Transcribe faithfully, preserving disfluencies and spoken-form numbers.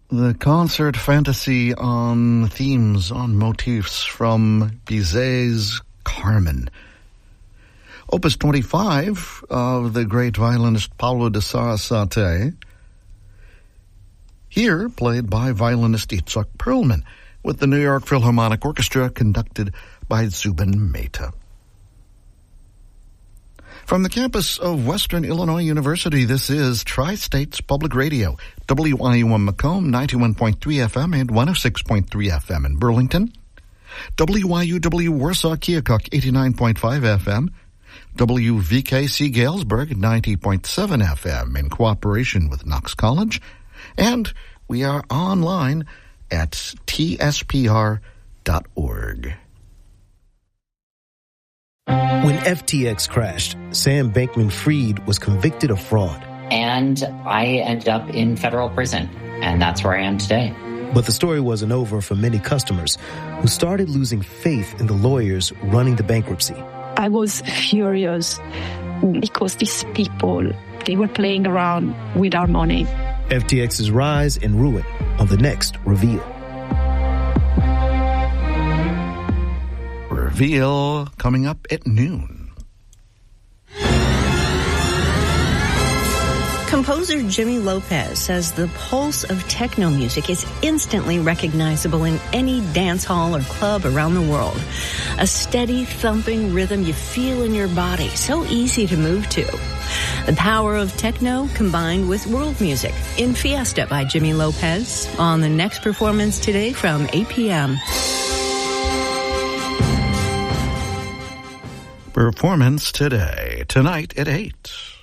The concert fantasy on themes, on motifs from Bizet's Carmen. Opus twenty-five of the great violinist Paulo de Sarasate. Here, played by violinist Itzhak Perlman, with the New York Philharmonic Orchestra conducted by Zubin Mehta. From the campus of Western Illinois University, this is Tri-States Public Radio, W I U M Macomb, ninety-one point three F M and one oh six point three F M in Burlington, W I U W Warsaw Keokuk, eighty-nine point five F M, W V K C Galesburg, ninety point seven F M in cooperation with Knox College, and we are online at T S P R dot org. When F T X crashed, Sam Bankman-Fried was convicted of fraud. And I ended up in federal prison, and that's where I am today. But the story wasn't over for many customers who started losing faith in the lawyers running the bankruptcy. I was furious because these people, they were playing around with our money. F T X's rise and ruin on the next Reveal. Reveal coming up at noon. Composer Jimmy Lopez says the pulse of techno music is instantly recognizable in any dance hall or club around the world. A steady thumping rhythm you feel in your body, so easy to move to. The power of techno combined with world music in Fiesta by Jimmy Lopez on the next performance today from eight p.m. Performance today, tonight at eight.